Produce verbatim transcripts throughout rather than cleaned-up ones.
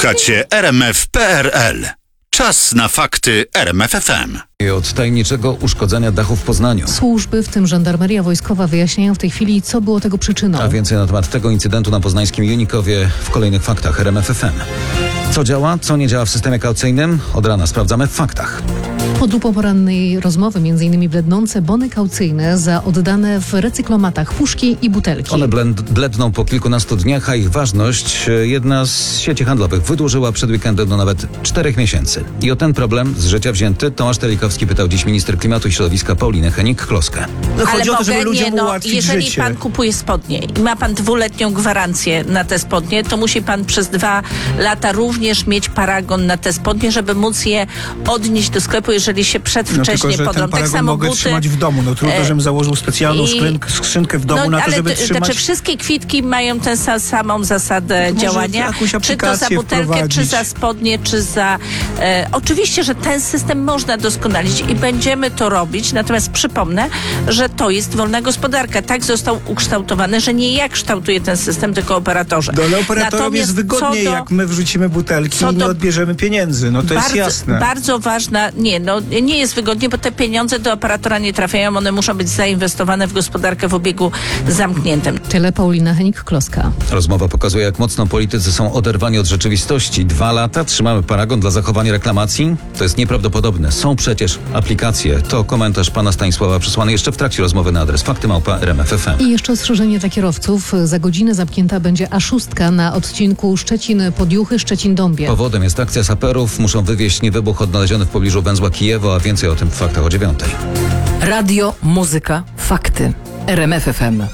Słuchacie R M F kropka P R L. Czas na fakty R M F F M. Od tajemniczego uszkodzenia dachu w Poznaniu. Służby, w tym żandarmeria wojskowa, wyjaśniają w tej chwili, co było tego przyczyną. A więcej na temat tego incydentu na poznańskim Junikowie w kolejnych faktach R M F F M. Co działa, co nie działa w systemie kaucyjnym? Od rana sprawdzamy w faktach. Pod lupą porannej rozmowy m.in. blednące bony kaucyjne za oddane w recyklomatach puszki i butelki. One blend, bledną po kilkunastu dniach, a ich ważność jedna z sieci handlowych wydłużyła przed weekendem do nawet czterech miesięcy. I o ten problem z życia wzięty Tomasz Telikowski pytał dziś minister klimatu i środowiska Paulinę Hennig-Kloskę. No, Ale chodzi o to, żeby mogę, ludziom nie, no, ułatwić jeżeli życie. pan kupuje spodnie i ma pan dwuletnią gwarancję na te spodnie, to musi pan przez dwa lata również mieć paragon na te spodnie, żeby móc je odnieść do sklepu, jeżeli się No przedwcześnie tylko, że podrą. ten Tak paragon samo mogę buty. trzymać w domu. No trudno, żebym założył specjalną i- skrzynkę, skrzynkę w domu No, na to, ale żeby to, trzymać... Znaczy wszystkie kwitki mają tę sa, samą zasadę Może działania. jakąś Czy to za aplikację butelkę, wprowadzić. czy za spodnie, czy za... E, oczywiście, że ten system można doskonalić i będziemy to robić, natomiast przypomnę, że to jest wolna gospodarka. Tak został ukształtowany, że nie ja kształtuję ten system, tylko operatorzy. No, ale operatorom Natomiast jest wygodniej, co do- jak my wrzucimy butelki co i nie do- odbierzemy pieniędzy. No to jest bardzo, jasne. Bardzo ważna, nie, no nie jest wygodnie, bo te pieniądze do operatora nie trafiają, one muszą być zainwestowane w gospodarkę w obiegu zamkniętym. Tyle Paulina Hennig-Kloska. Rozmowa pokazuje, jak mocno politycy są oderwani od rzeczywistości. Dwa lata trzymamy paragon dla zachowania reklamacji? To jest nieprawdopodobne. Są przecież aplikacje. To komentarz pana Stanisława przysłany jeszcze w trakcie rozmowy na adres fakty małpa R M F F M. I jeszcze ostrzeżenie dla kierowców. Za godzinę zamknięta będzie A sześć na odcinku Szczecin-Podjuchy, Szczecin-Dąbie. Powodem jest akcja saperów. Muszą wywieźć niewybuch odnaleziony w pobliżu węzła Kijewo, a więcej o tym w faktach o dziewiątej. Radio, muzyka, fakty. R M F F M.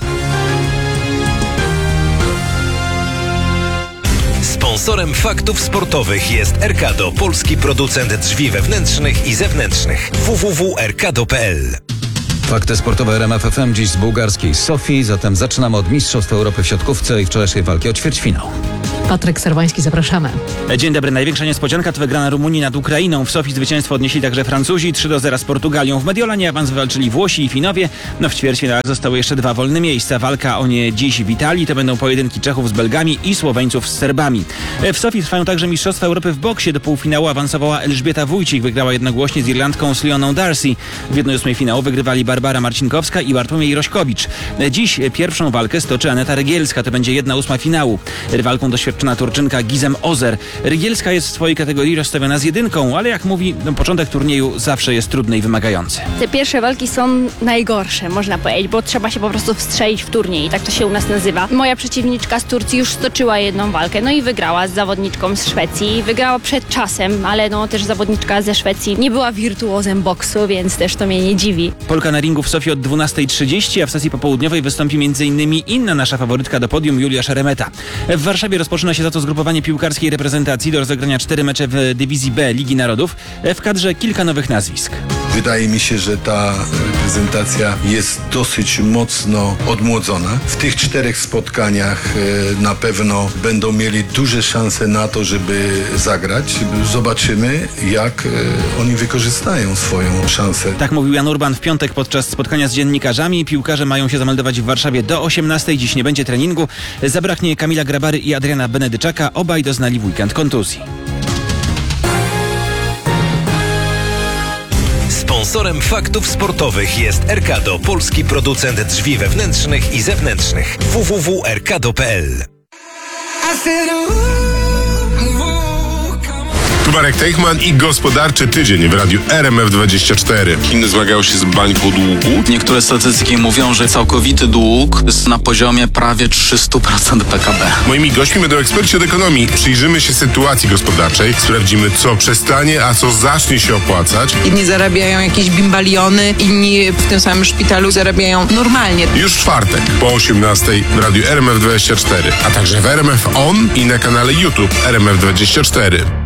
Sponsorem faktów sportowych jest Erkado, polski producent drzwi wewnętrznych i zewnętrznych. w w w kropka erkado kropka p l. Fakty sportowe R M F F M dziś z bułgarskiej Sofii. Zatem zaczynamy od Mistrzostw Europy w siatkówce i wczorajszej walki o ćwierćfinał. Patryk Serwański, zapraszamy. Dzień dobry. Największa niespodzianka to wygrana Rumunii nad Ukrainą. W Sofii zwycięstwo odnieśli także Francuzi. trzy do zera z Portugalią. W Mediolanie awans wywalczyli Włosi i Finowie. No w ćwierćfinałach zostały jeszcze dwa wolne miejsca. Walka o nie dziś w Italii. To będą pojedynki Czechów z Belgami i Słoweńców z Serbami. W Sofii trwają także Mistrzostwa Europy w boksie. Do półfinału awansowała Elżbieta Wójcik. Wygrała jednogłośnie z Irlandką Leoną Darcy. W jednej ósmej finału wygrywali Barbara Marcinkowska i Bartłomiej Rośkowicz. Dziś pierwszą walkę stoczy Aneta Rygielska. To będzie jedna ósma finału. Rywalką doświadczona Turczynka Gizem Ozer. Rygielska jest w swojej kategorii rozstawiona z jedynką, ale jak mówi, no, początek turnieju zawsze jest trudny i wymagający. Te pierwsze walki są najgorsze, można powiedzieć, bo trzeba się po prostu wstrzelić w turniej, tak to się u nas nazywa. Moja przeciwniczka z Turcji już stoczyła jedną walkę, no i wygrała z zawodniczką z Szwecji. Wygrała przed czasem, ale no też zawodniczka ze Szwecji nie była wirtuozem boksu, więc też to mnie nie dziwi. Polka na ringu w Sofii od dwunastej trzydzieści, a w sesji popołudniowej wystąpi m.in. inna nasza faworytka do podium, Julia Szeremeta. W Warszawie rozpoczyna się za to zgrupowanie piłkarskiej reprezentacji do rozegrania cztery mecze w dywizji B Ligi Narodów. W kadrze kilka nowych nazwisk. Wydaje mi się, że ta reprezentacja jest dosyć mocno odmłodzona. W tych czterech spotkaniach e, na pewno będą mieli duże szanse na to, żeby zagrać. Zobaczymy, jak e, oni wykorzystają swoją szansę. Tak mówił Jan Urban w piątek podczas spotkania z dziennikarzami. Piłkarze mają się zameldować w Warszawie do osiemnastej. Dziś nie będzie treningu. Zabraknie Kamila Grabary i Adriana Benedyczaka. Obaj doznali w weekend kontuzji. Sponsorem faktów sportowych jest Erkado, polski producent drzwi wewnętrznych i zewnętrznych. w w w kropka erkado kropka p l. Tu Marek Teichman i gospodarczy tydzień w radiu R M F dwadzieścia cztery. Chiny zmagają się z bańką długu. Niektóre statystyki mówią, że całkowity dług jest na poziomie prawie trzysta procent P K B. Moimi gośćmi będą eksperci od ekonomii. Przyjrzymy się sytuacji gospodarczej, sprawdzimy, co przestanie, a co zacznie się opłacać. Jedni zarabiają jakieś bimbaliony, inni w tym samym szpitalu zarabiają normalnie. Już w czwartek po osiemnastej w radiu R M F dwadzieścia cztery, a także w R M F On i na kanale YouTube R M F dwadzieścia cztery.